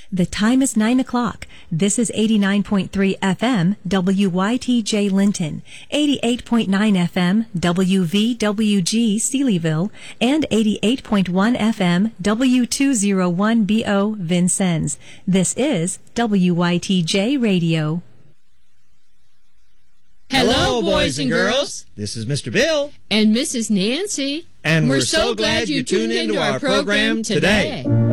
The time is 9 o'clock. This is 89.3 FM, WYTJ Linton, 88.9 FM, WVWG Sealyville, and 88.1 FM, W201BO Vincennes. This is WYTJ Radio. Hello, boys and girls. This is Mr. Bill. And Mrs. Nancy. And we're so glad you tuned into our program today.